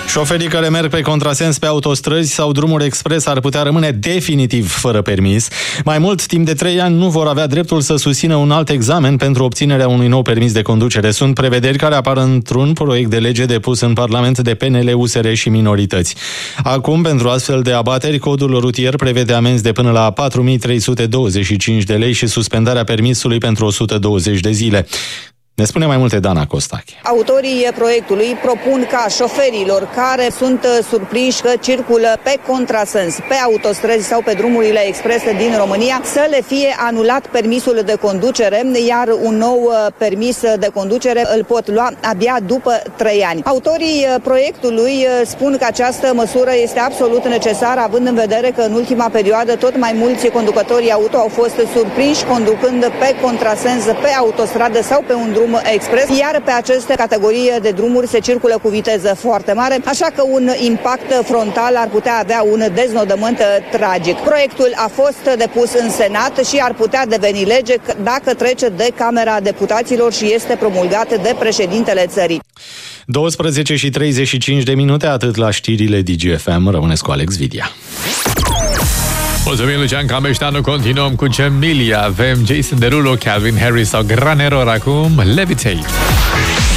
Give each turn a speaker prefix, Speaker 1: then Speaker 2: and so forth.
Speaker 1: Șoferii care merg pe contrasens pe autostrăzi sau drumuri expres ar putea rămâne definitiv fără permis. Mai mult, timp de 3 ani nu vor avea dreptul să susțină un alt examen pentru obținerea unui nou permis de conducere. Sunt prevederi care apar într-un proiect de lege depus în Parlament de PNL, USR și minorități. Acum, pentru astfel de abateri, codul rutier prevede amenzi de până la 4.325 de lei și suspendarea permisului pentru 120 de zile. Ne spune mai multe Dana Costache.
Speaker 2: Autorii proiectului propun ca șoferilor care sunt surprinși că circulă pe contrasens, pe autostrăzi sau pe drumurile exprese din România, să le fie anulat permisul de conducere, iar un nou permis de conducere îl pot lua abia după 3 ani. Autorii proiectului spun că această măsură este absolut necesară, având în vedere că în ultima perioadă tot mai mulți conducători auto au fost surprinși conducând pe contrasens, pe autostradă sau pe un drum expres, iar pe aceste categorii de drumuri se circulă cu viteză foarte mare, așa că un impact frontal ar putea avea un deznodământ tragic. Proiectul a fost depus în Senat și ar putea deveni lege dacă trece de Camera Deputaților și este promulgat de președintele țării.
Speaker 1: 12:35, atât la știrile DGFM. Rămâneți cu Alex Vidia.
Speaker 3: Mulțumim, Lucian Cambeșteanu. Continuăm cu Cemilia. Avem Jason Derulo, Calvin Harris sau Gran Error acum, Levitate.